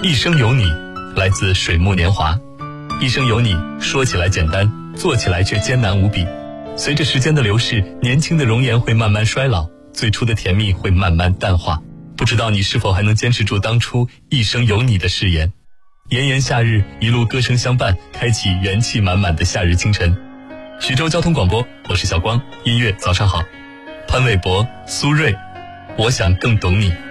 一生有你，来自水木年华。一生有你，说起来简单，做起来却艰难无比。随着时间的流逝，年轻的容颜会慢慢衰老，最初的甜蜜会慢慢淡化。不知道你是否还能坚持住当初一生有你的誓言。炎炎夏日，一路歌声相伴，开启元气满满的夏日清晨。徐州交通广播，我是小光，音乐早上好。潘玮柏、苏芮，我想更懂你。